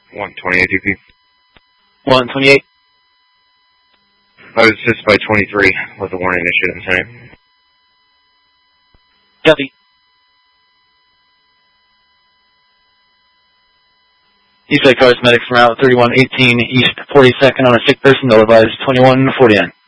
128 DP. 128. I was assisted by 23 with a warning issued in time. Copy. Eastside Cars Medics from Route 3118 East 42nd on a sick person, they'll advise 2149.